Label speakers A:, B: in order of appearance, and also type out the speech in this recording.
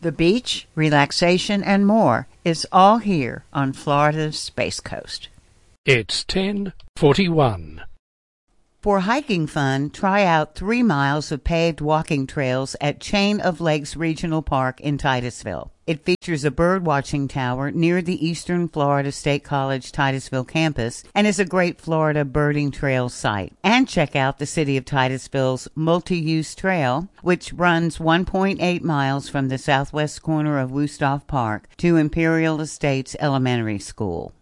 A: The beach, relaxation, and more is all here on Florida's Space Coast.
B: It's 10:41.
A: For hiking fun, try out 3 miles of paved walking trails at Chain of Lakes Regional Park in Titusville. It features a bird-watching tower near the Eastern Florida State College Titusville campus and is a great Florida birding trail site. And check out the City of Titusville's multi-use trail, which runs 1.8 miles from the southwest corner of Wusthof Park to Imperial Estates Elementary School.